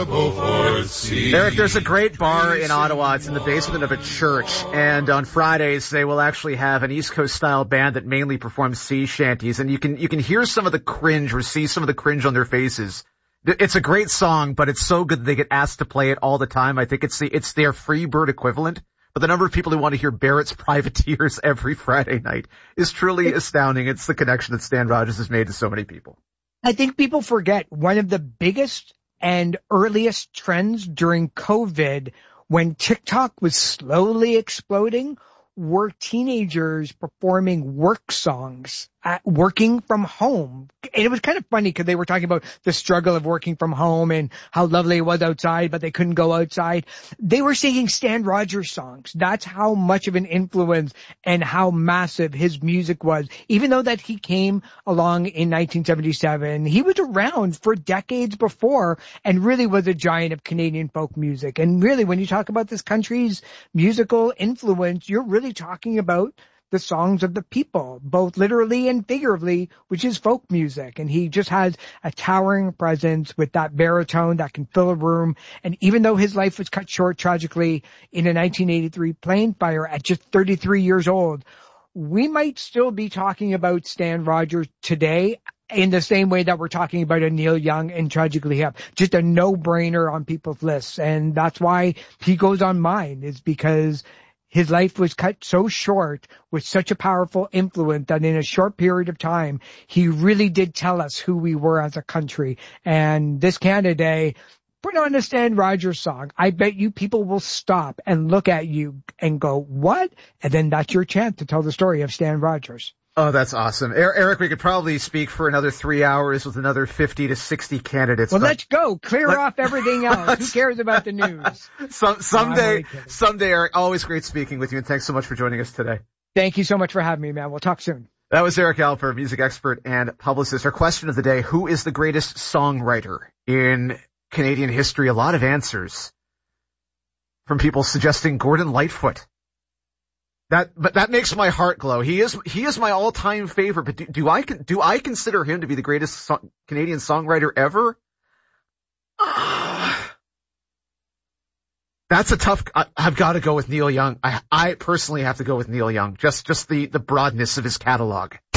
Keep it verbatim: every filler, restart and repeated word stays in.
Eric, there's a great bar in Ottawa. It's in the basement of a church. And on Fridays, they will actually have an East Coast style band that mainly performs sea shanties. And you can, you can hear some of the cringe or see some of the cringe on their faces. It's a great song, but it's so good that they get asked to play it all the time. I think it's the, it's their Freebird equivalent. But the number of people who want to hear Barrett's Privateers every Friday night is truly astounding. It's the connection that Stan Rogers has made to so many people. I think people forget one of the biggest and earliest trends during COVID, when TikTok was slowly exploding, were teenagers performing work songs, at working from home. And it was kind of funny because they were talking about the struggle of working from home and how lovely it was outside, but they couldn't go outside. They were singing Stan Rogers songs. That's how much of an influence and how massive his music was. Even though that he came along in nineteen seventy-seven, he was around for decades before and really was a giant of Canadian folk music. And really, when you talk about this country's musical influence, you're really talking about the songs of the people, both literally and figuratively, which is folk music. And he just has a towering presence with that baritone that can fill a room. And even though his life was cut short tragically in a nineteen eighty-three plane fire at just thirty-three years old, we might still be talking about Stan Rogers today in the same way that we're talking about a Neil Young and Tragically Hip. Just a no-brainer on people's lists. And that's why he goes on mine, is because his life was cut so short with such a powerful influence that in a short period of time, he really did tell us who we were as a country. And this Canada Day, put on a Stan Rogers song. I bet you people will stop and look at you and go, what? And then that's your chance to tell the story of Stan Rogers. Oh, that's awesome. Eric, we could probably speak for another three hours with another fifty to sixty candidates. Well, let's go. Clear let, off everything else. Who cares about the news? Some, someday, no, someday, Eric, always great speaking with you, and thanks so much for joining us today. Thank you so much for having me, man. We'll talk soon. That was Eric Alper, music expert and publicist. Our question of the day, who is the greatest songwriter in Canadian history? A lot of answers from people suggesting Gordon Lightfoot. That, but that makes my heart glow. He is, he is my all-time favorite, but do, do I, do I consider him to be the greatest so- Canadian songwriter ever? Uh, that's a tough, I, I've got to go with Neil Young. I, I personally have to go with Neil Young. Just, just the, the broadness of his catalog.